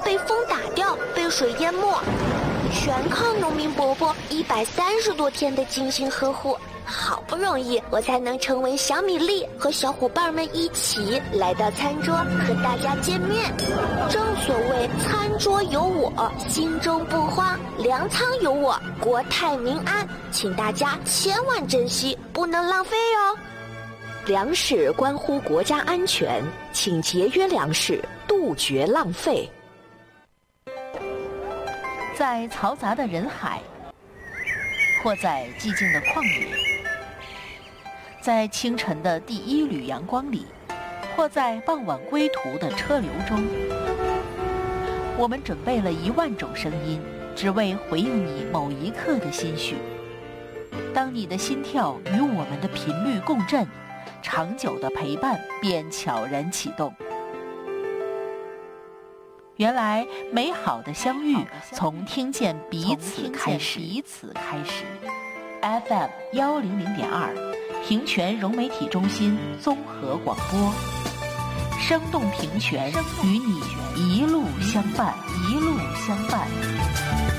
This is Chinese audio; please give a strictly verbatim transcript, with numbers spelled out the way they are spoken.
被风打掉，被水淹没，全靠农民伯伯一百三十多天的精心呵护，好不容易我才能成为小米粒，和小伙伴们一起来到餐桌和大家见面。正所谓餐桌有我，心中不慌；粮仓有我，国泰民安。请大家千万珍惜，不能浪费哦。 粮食关乎国家安全，请节约粮食，杜绝浪费。 在嘈杂的人海，或在寂静的旷野，在清晨的第一缕阳光里，或在傍晚归途的车流中，我们准备了一万种声音，只为回应你某一刻的心绪。当你的心跳与我们的频率共振，长久的陪伴便悄然启动。原来美好的相遇从听见彼此开始。彼此开始。F M 幺零零点二，平泉融媒体中心综合广播，生动平泉，与你一路相伴，一路相伴。